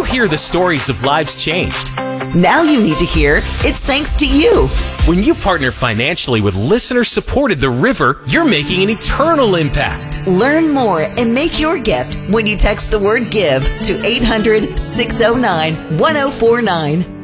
hear the stories of lives changed. Now you need to hear it's thanks to you. When you partner financially with listener-supported The River, you're making an eternal impact. Learn more and make your gift when you text the word GIVE to 800-609-1049.